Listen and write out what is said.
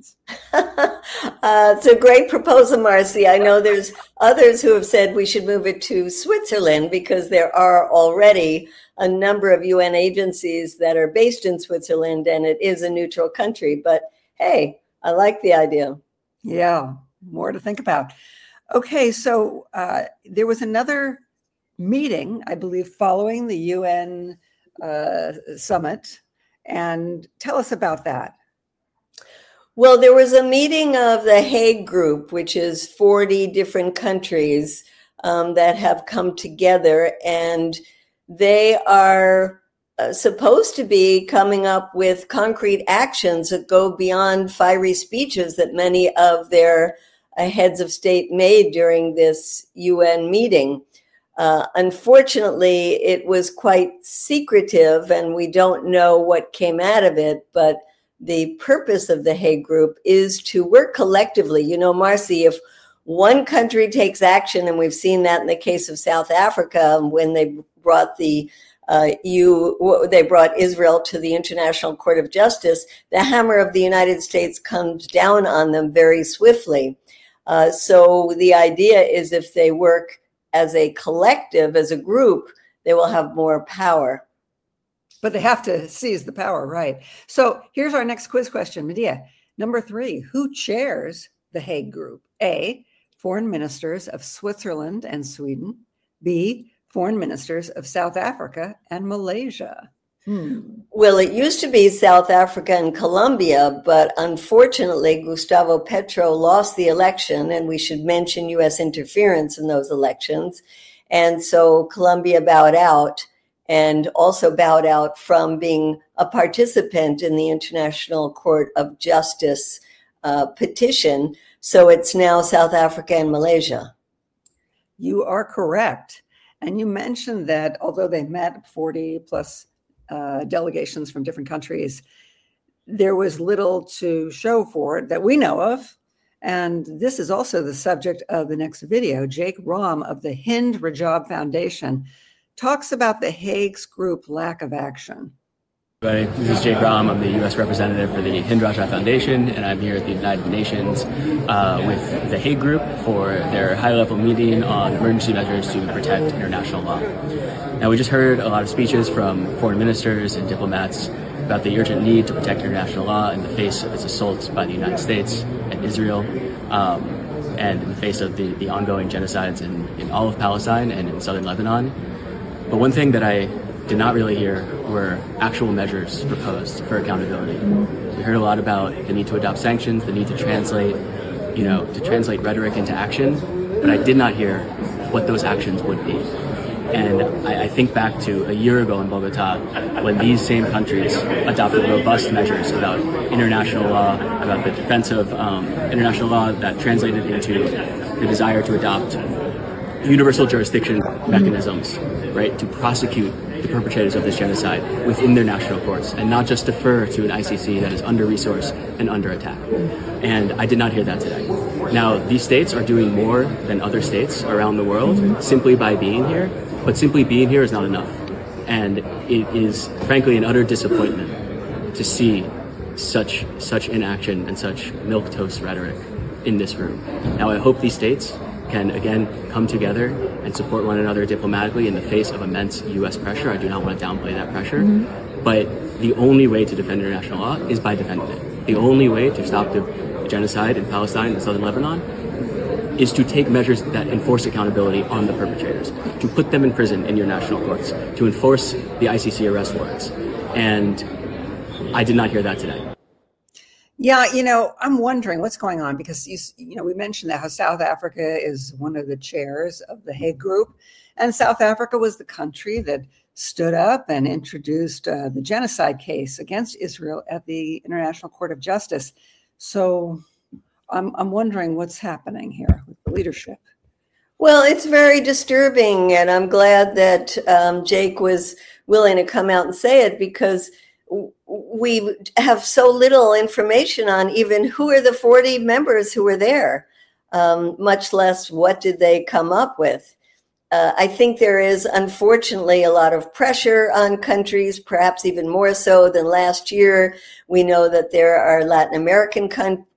Netherlands? It's a great proposal, Marcy. I know there's others who have said we should move it to Switzerland because there are already a number of UN agencies that are based in Switzerland, and it is a neutral country. But hey, I like the idea. Yeah, more to think about. Okay, so there was another meeting, I believe, following the UN summit. And tell us about that. Well, there was a meeting of the Hague Group, which is 40 different countries that have come together, and they are supposed to be coming up with concrete actions that go beyond fiery speeches that many of their heads of state made during this UN meeting. Unfortunately, it was quite secretive, and we don't know what came out of it, but the purpose of the Hague Group is to work collectively. You know, Marcy, if one country takes action, and we've seen that in the case of South Africa when they brought they brought Israel to the International Court of Justice, the hammer of the United States comes down on them very swiftly. So the idea is if they work as a collective, as a group, they will have more power. But they have to seize the power, right? So here's our next quiz question, Medea. Number 3, who chairs the Hague Group? A, foreign ministers of Switzerland and Sweden. B, foreign ministers of South Africa and Malaysia. Well, it used to be South Africa and Colombia, but unfortunately, Gustavo Petro lost the election, and we should mention U.S. interference in those elections. And so Colombia bowed out, and also bowed out from being a participant in the International Court of Justice petition. So it's now South Africa and Malaysia. You are correct. And you mentioned that although they met 40 plus delegations from different countries, there was little to show for it that we know of. And this is also the subject of the next video. Jake Rahm of the Hind Rajab Foundation talks about the Hague Group lack of action. Everybody, this is Jake Rahm. I'm the U.S. representative for the Hind Rajab Foundation, and I'm here at the United Nations with the Hague Group for their high-level meeting on emergency measures to protect international law. Now, we just heard a lot of speeches from foreign ministers and diplomats about the urgent need to protect international law in the face of its assaults by the United States and Israel, and in the face of the ongoing genocides in all of Palestine and in southern Lebanon. But one thing that I did not really hear were actual measures proposed for accountability. We heard a lot about the need to adopt sanctions, the need to translate rhetoric into action, but I did not hear what those actions would be. And I think back to a year ago in Bogota, when these same countries adopted robust measures about international law, about the defense of international law that translated into the desire to adopt universal jurisdiction mechanisms, right, to prosecute the perpetrators of this genocide within their national courts and not just defer to an ICC that is under-resourced and under attack. And I did not hear that today. Now, these states are doing more than other states around the world simply by being here, but simply being here is not enough. And it is, frankly, an utter disappointment to see such inaction and such milquetoast rhetoric in this room. Now, I hope these states can again come together and support one another diplomatically in the face of immense U.S. pressure. I do not want to downplay that pressure, but the only way to defend international law is by defending it. The only way to stop the genocide in Palestine and southern Lebanon is to take measures that enforce accountability on the perpetrators, to put them in prison in your national courts, to enforce the ICC arrest warrants. And I did not hear that today. Yeah, I'm wondering what's going on because, we mentioned that how South Africa is one of the chairs of the Hague Group, and South Africa was the country that stood up and introduced the genocide case against Israel at the International Court of Justice. So I'm wondering what's happening here with the leadership. Well, it's very disturbing, and I'm glad that Jake was willing to come out and say it because we have so little information on even who are the 40 members who were there, much less what did they come up with. I think there is, unfortunately, a lot of pressure on countries, perhaps even more so than last year. We know that there are Latin American